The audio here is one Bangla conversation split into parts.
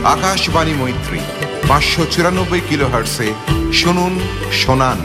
আকাশবাণী মৈত্রী 594 কিলোহার্টসে শুনুন শোনান।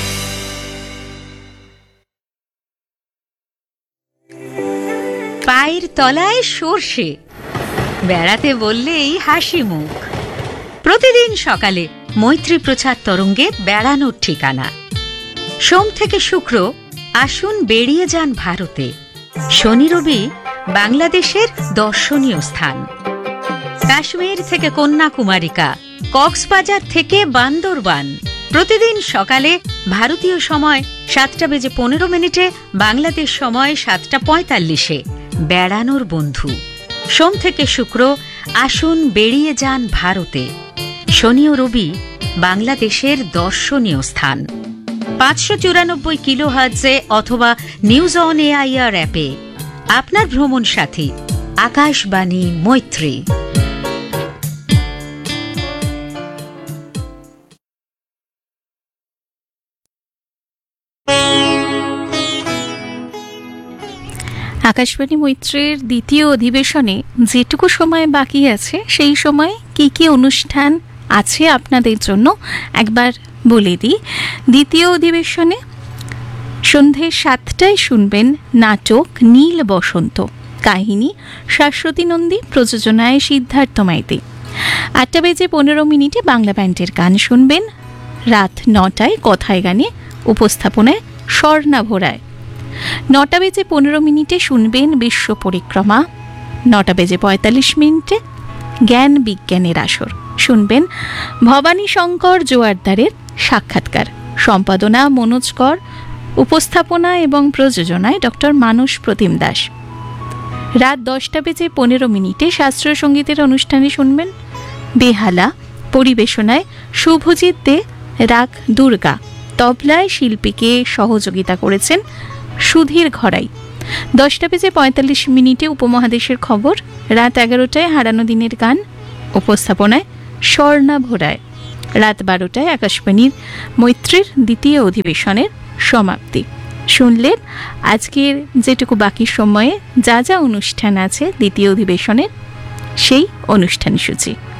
পায়ের তলায় সর্ষে, বেড়াতে বললেই হাসি মুখ। প্রতিদিন সকালে মৈত্রী প্রচার তরঙ্গে বেড়ানোর ঠিকানা। সোম থেকে শুক্র আসুন বেরিয়ে যান ভারতে। শনি রবি বাংলাদেশের দর্শনীয় স্থান। কাশ্মীর থেকে কন্যাকুমারিকা, কক্সবাজার থেকে বান্দরবান। প্রতিদিন সকালে ভারতীয় সময় 7:15, বাংলাদেশ সময় 7:45 বেড়ানোর বন্ধু। সোম থেকে শুক্র আসুন বেরিয়ে যান ভারতে। শনি ও রবি বাংলাদেশের দর্শনীয় স্থান। 594 কিলোহার্টজে অথবা নিউজ অন এআইআর অ্যাপে আপনার ভ্রমণ সাথী আকাশবাণী মৈত্রী। আকাশবাণী মৈত্রীর দ্বিতীয় অধিবেশনে যেটুকু সময় বাকি আছে সেই সময় কি কি অনুষ্ঠান আছে আপনাদের জন্য একবার বলে দিই। দ্বিতীয় অধিবেশনে সন্ধে 7টায় শুনবেন নাটক নীল বসন্ত, কাহিনী শাশ্বতী নন্দী, প্রযোজনায় সিদ্ধার্থ মাইতি। 8:15 বাংলা ব্যান্ডের গান শুনবেন। রাত 9টায় কথায় গানে, উপস্থাপনায় স্বর্ণা ভোরায়। 9:15 শুনবেন বিশ্ব পরিক্রমা। 9:45 জ্ঞান বিজ্ঞানের আসর শুনবেন ভবানী শঙ্কর জোয়ারদারের সাক্ষাৎকার। সম্পাদনা মনোজ কর, উপস্থাপনা এবং প্রযোজনায় ডক্টর মানস প্রতিম দাস। রাত 10:15 শাস্ত্রীয় সঙ্গীতের অনুষ্ঠানে শুনবেন বেহালা, পরিবেশনায় শুভজিৎ দে, রাগ দুর্গা। তবলায় শিল্পীকে সহযোগিতা করেছেন সুধীর ঘরাই। 10:45 উপমহাদেশের খবর। রাত 11টায় হারানো দিনের গান, উপস্থাপনায় স্বর্ণা ভোরায়। রাত 12টায় আকাশবাণীর মৈত্রীর দ্বিতীয় অধিবেশনের সমাপ্তি। শুনলেন আজকের যেটুকু বাকি সময়ে যা যা অনুষ্ঠান আছে দ্বিতীয় অধিবেশনের সেই অনুষ্ঠান সূচি।